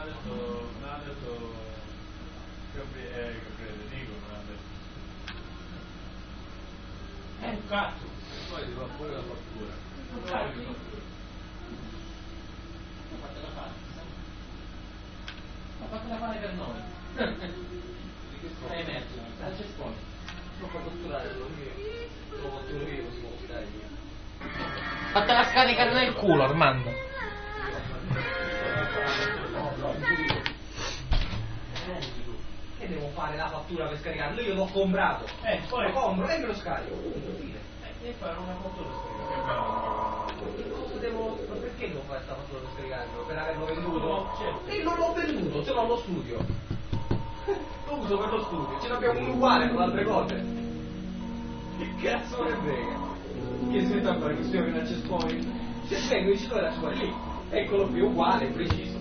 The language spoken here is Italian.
detto Gabriele, dico, non ha detto. È un cazzo, e poi ti fa pure la fattura. Un cazzo. Fatela fare. Ma fatela fare per noi. Di che stai emerso? Al cespone. Non fa fatturare solo io. Lo fatturo io, così lo stai io. Fatela scaricare nel culo, Armando. Che devo fare la fattura per scaricarlo? Io l'ho comprato. Poi lo compro e me lo scarico. E fare una fattura per Cosa devo. Ma perché devo fare questa fattura per scaricarlo? Per averlo venduto? No, certo. E non l'ho venduto, ce l'ho allo studio. Lo uso per lo studio, ce l'abbiamo un uguale con altre cose. Che cazzo ne frega? Che si mette a fare questione da cesponi? Se vengo in città da cesponi lì, eccolo qui, uguale, preciso.